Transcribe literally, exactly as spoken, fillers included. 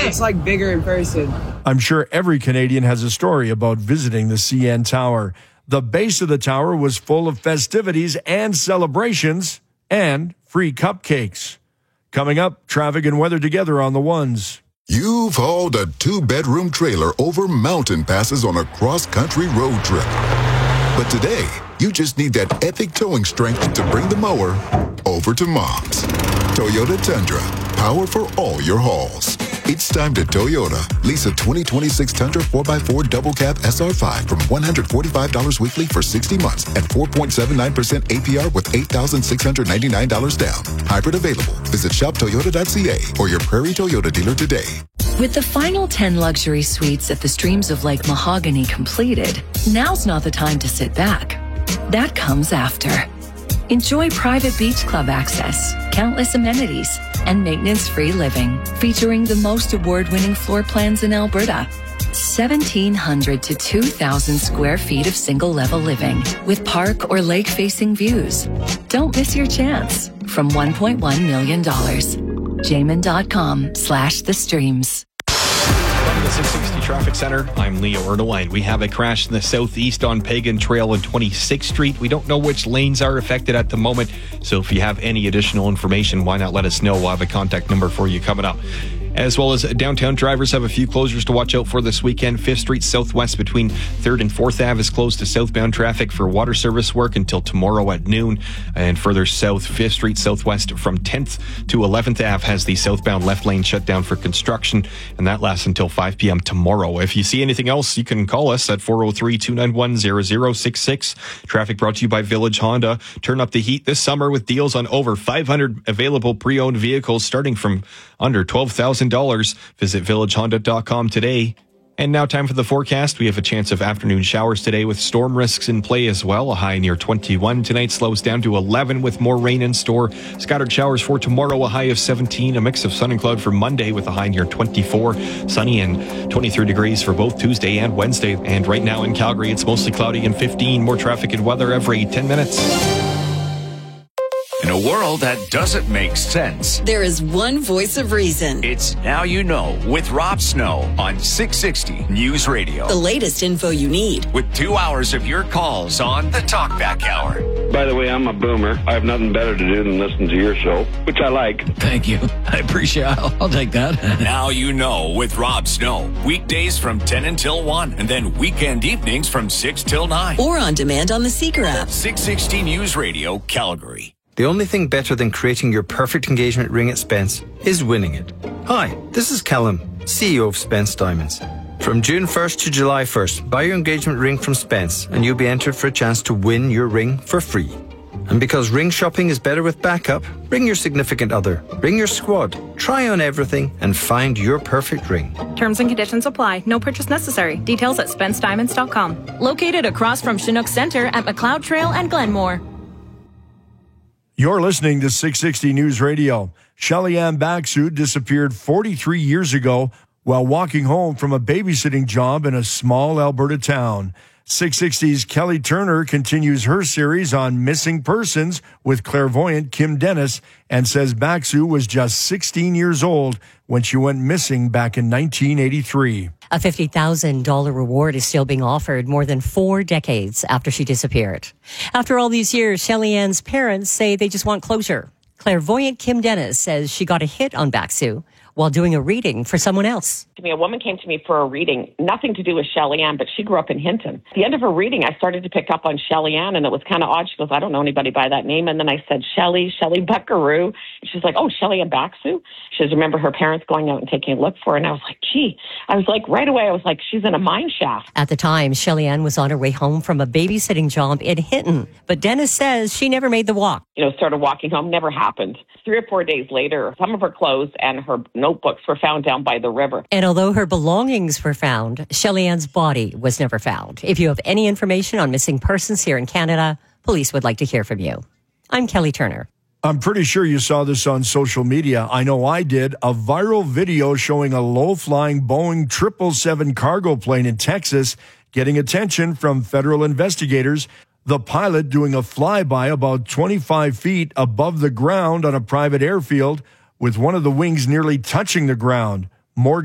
looks like bigger in person. I'm sure every Canadian has a story about visiting the C N Tower. The base of the tower was full of festivities and celebrations and free cupcakes. Coming up, traffic and weather together on the ones. You've hauled a two-bedroom trailer over mountain passes on a cross-country road trip. But today, you just need that epic towing strength to bring the mower over to Mom's. Toyota Tundra, power for all your hauls. It's time to Toyota. Lease a twenty twenty-six Tundra four by four Double Cab S R five from one hundred forty-five dollars weekly for sixty months at four point seven nine percent A P R with eight thousand six hundred ninety-nine dollars down. Hybrid available. Visit shop toyota dot c a or your Prairie Toyota dealer today. With the final ten luxury suites at the Streams of Lake Mahogany completed, now's not the time to sit back. That comes after. Enjoy private beach club access, countless amenities, and maintenance-free living, featuring the most award-winning floor plans in Alberta. seventeen hundred to two thousand square feet of single-level living with park or lake-facing views. Don't miss your chance from one point one million dollars. Jamin.com slash the streams. From the six sixty Traffic Center, I'm Leo Erdogan, and we have a crash in the southeast on Pagan Trail and twenty-sixth Street. We don't know which lanes are affected at the moment, so if you have any additional information, why not let us know? We'll have a contact number for you coming up. As well as downtown drivers have a few closures to watch out for this weekend. fifth Street Southwest between third and fourth Avenue is closed to southbound traffic for water service work until tomorrow at noon. And further south, fifth Street Southwest from tenth to eleventh Avenue has the southbound left lane shut down for construction, and that lasts until five p.m. tomorrow. If you see anything else, you can call us at four oh three, two nine one, zero zero six six. Traffic brought to you by Village Honda. Turn up the heat this summer with deals on over five hundred available pre-owned vehicles starting from under twelve thousand dollars. Visit village honda dot com today. And now time for the forecast. We have a chance of afternoon showers today with storm risks in play as well. A high near twenty-one. Tonight slows down to eleven with more rain in store. Scattered showers for tomorrow, a high of seventeen. A mix of sun and cloud for Monday with a high near twenty-four. Sunny and twenty-three degrees for both Tuesday and Wednesday. And right now in Calgary, it's mostly cloudy and fifteen. More traffic and weather every ten minutes. In a world that doesn't make sense, there is one voice of reason. It's Now You Know with Rob Snow on six sixty News Radio. The latest info you need. With two hours of your calls on the Talkback Hour. By the way, I'm a boomer. I have nothing better to do than listen to your show, which I like. Thank you. I appreciate it. I'll, I'll take that. Now You Know with Rob Snow. Weekdays from ten until one, and then weekend evenings from six till nine. Or on demand on the Seeker app. six sixty News Radio, Calgary. The only thing better than creating your perfect engagement ring at Spence is winning it. Hi, this is Callum, C E O of Spence Diamonds. From June first to July first, buy your engagement ring from Spence and you'll be entered for a chance to win your ring for free. And because ring shopping is better with backup, ring your significant other, ring your squad, try on everything and find your perfect ring. Terms and conditions apply. No purchase necessary. Details at spence diamonds dot com. Located across from Chinook Center at McLeod Trail and Glenmore. You're listening to six sixty News Radio. Shelly-Ann Baksu disappeared forty-three years ago while walking home from a babysitting job in a small Alberta town. six sixty's Kelly Turner continues her series on missing persons with clairvoyant Kim Dennis and says Baksu was just sixteen years old when she went missing back in nineteen eighty-three. A fifty thousand dollars reward is still being offered more than four decades after she disappeared. After all these years, Shelly-Ann's parents say they just want closure. Clairvoyant Kim Dennis says she got a hit on Baksu while doing a reading for someone else. To me, a woman came to me for a reading, nothing to do with Shelly-Ann, but she grew up in Hinton. At the end of her reading, I started to pick up on Shelly-Ann, and it was kind of odd. She goes, I don't know anybody by that name. And then I said, Shelly, Shelly Buckaroo. She's like, oh, Shelly-Ann Baksu? She says, remember her parents going out and taking a look for her? And I was like, gee, I was like, right away, I was like, she's in a mine shaft. At the time, Shelly-Ann was on her way home from a babysitting job in Hinton, but Dennis says she never made the walk. You know, started walking home, never happened. Three or four days later, some of her clothes and her notebooks were found down by the river. And although her belongings were found, Shelly-Ann's body was never found. If you have any information on missing persons here in Canada, police would like to hear from you. I'm Kelly Turner. I'm pretty sure you saw this on social media. I know I did. A viral video showing a low-flying Boeing triple seven cargo plane in Texas getting attention from federal investigators. The pilot doing a flyby about twenty-five feet above the ground on a private airfield with one of the wings nearly touching the ground. More